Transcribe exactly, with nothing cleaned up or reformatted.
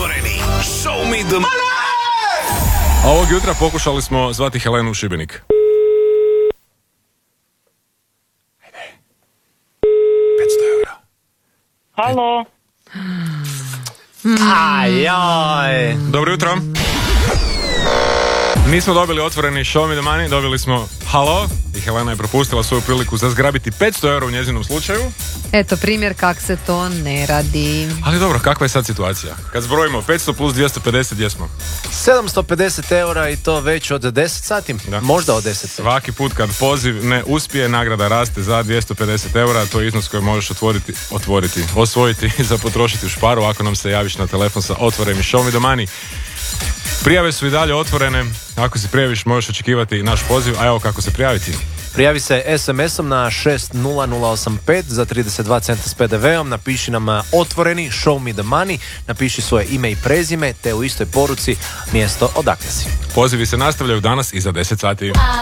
Otvoreni, show me the money! A ovog jutra pokušali smo zvati Helenu u Šibenik. Ajde. petsto eura. Halo. Ajaj. Dobro jutro. Nismo dobili otvoreni show me the money, dobili smo halo i Helena je propustila svoju priliku za zgrabiti petsto eura u njezinom slučaju. Eto primjer kak se to ne radi. Ali dobro, kakva je sad situacija? Kad zbrojimo petsto plus dvjesto pedeset, gdje smo? sedamsto pedeset eura i to već od deset sati, Da. možda od deset. Svaki put kad poziv ne uspije, nagrada raste za dvjesto pedeset eura, to je iznos koji možeš otvoriti, otvoriti, osvojiti za potrošiti u Šparu ako nam se javiš na telefon sa otvorenim show me the money. Prijave su i dalje otvorene, ako se prijaviš možeš očekivati naš poziv, a evo kako se prijaviti. Prijavi se es em esom na šest nula nula osam pet za trideset dva centa s pe de veom, napiši nam otvoreni show me the money, napiši svoje ime i prezime te u istoj poruci mjesto odakle si. Pozivi se nastavljaju danas i za deset sati.